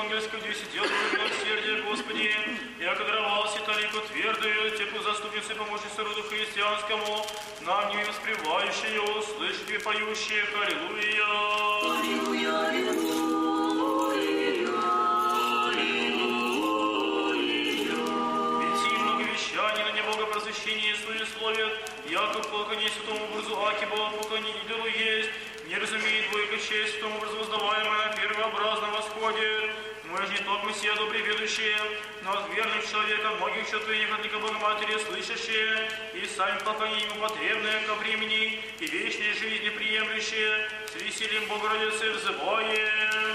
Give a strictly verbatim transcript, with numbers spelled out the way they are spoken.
ангельского, где сидел милосердие, Господи, яко даровался талику твердую, теплую заступницу и помощницу роду христианскому, нам не воспевающие, услышать и поющие, аллилуйя. Аллилуйя, аллилуйя. На небого просвещение своесловие, яко поклони святому образу Акиба, поклони идолу есть, не разумеет двойка честь, святому образу воздаваемая, первообразно восходит. Мы же не только все добре ведущие, но от верных человека, многих чертвениях от Ника Богоматери, слышащие, и сами поклонение ему потребное ко времени, и вечной жизни приемлющие, с весельем Богородицы взываем.